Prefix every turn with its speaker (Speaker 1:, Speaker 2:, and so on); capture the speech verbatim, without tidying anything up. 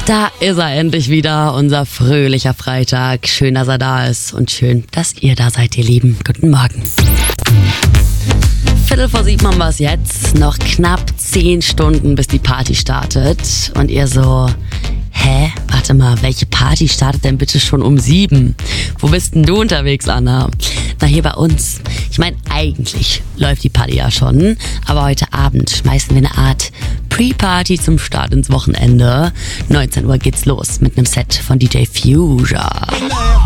Speaker 1: Da ist er endlich wieder, unser fröhlicher Freitag. Schön, dass er da ist und schön, dass ihr da seid, ihr Lieben. Guten Morgen. Viertel vor sieben haben wir es jetzt. Noch knapp zehn Stunden, bis die Party startet. Und ihr so, hä? Warte mal, welche Party startet denn bitte schon um sieben? Wo bist denn du unterwegs, Anna? Na, hier bei uns. Ich meine, eigentlich läuft die Party ja schon. Aber heute Abend schmeißen wir eine Art Pre-Party zum Start ins Wochenende. neunzehn Uhr geht's los mit einem Set von D J Fusion.